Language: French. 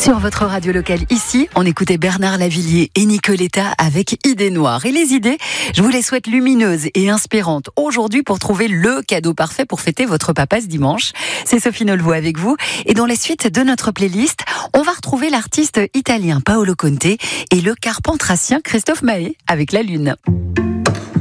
Sur votre radio locale ici, on écoutait Bernard Lavilliers et Nicoletta avec Idées Noires. Et les idées, je vous les souhaite lumineuses et inspirantes aujourd'hui pour trouver le cadeau parfait pour fêter votre papa ce dimanche. C'est Sophie Nolvo avec vous. Et dans la suite de notre playlist, on va retrouver l'artiste italien Paolo Conte et le carpentracien Christophe Maé avec La Lune.